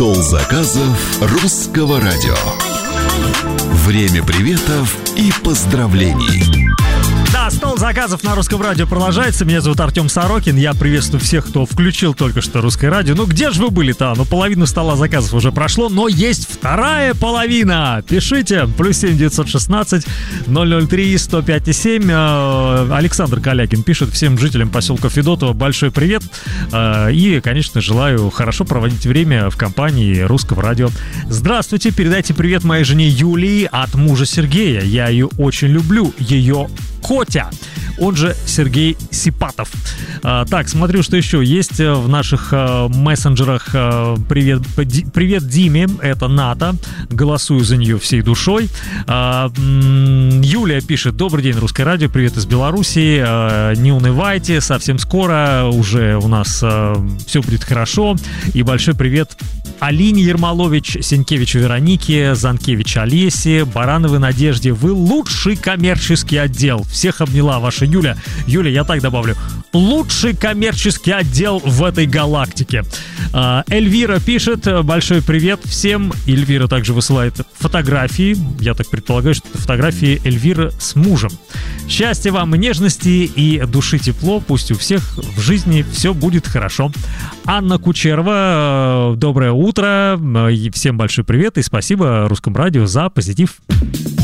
Стол заказов Русского радио. Время приветов и поздравлений. Да, стол заказов на Русском радио продолжается. Меня зовут Артем Сорокин. Я приветствую всех, кто включил только что Русское радио. Ну, где же вы были-то? Ну, половину стола заказов уже прошло, но есть вторая половина. Пишите. +7 916 003 105 7. Александр Калякин пишет: всем жителям поселка Федотово большой привет. И, конечно, желаю хорошо проводить время в компании Русского радио. Здравствуйте, передайте привет моей жене Юлии от мужа Сергея. Я ее очень люблю. Ее Котя, он же Сергей Сипатов. Так, смотрю, что еще есть в наших мессенджерах. Привет Диме, это Ната. Голосую за нее всей душой. Юлия пишет: добрый день, Русское радио, привет из Белоруссии. Не унывайте, совсем скоро уже у нас все будет хорошо. И большой привет Алине Ермолович, Сенкевичу Веронике, Занкевич Олесе, Барановой Надежде. Вы лучший коммерческий отдел. Всех обняла ваша Юля. Юля, я так добавлю: лучший коммерческий отдел в этой галактике. Эльвира пишет: большой привет всем. Эльвира также высылает фотографии. Я так предполагаю, что это фотографии Эльвиры с мужем. Счастья вам и нежности, и души тепло. Пусть у всех в жизни все будет хорошо. Анна Кучерова, доброе утро. И всем большой привет и спасибо Русскому радио за позитив.